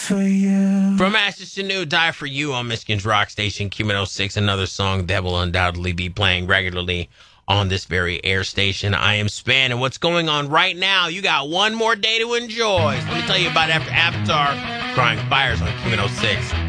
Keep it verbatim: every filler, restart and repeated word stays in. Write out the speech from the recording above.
for you. From Ashes to New, Die for You on Michigan's Rock Station, Q one oh six, another song that will undoubtedly be playing regularly on this very air station. I am Span, and what's going on right now, you got one more day to enjoy. So let me tell you about after Avatar, Crying Fires on Q one oh six.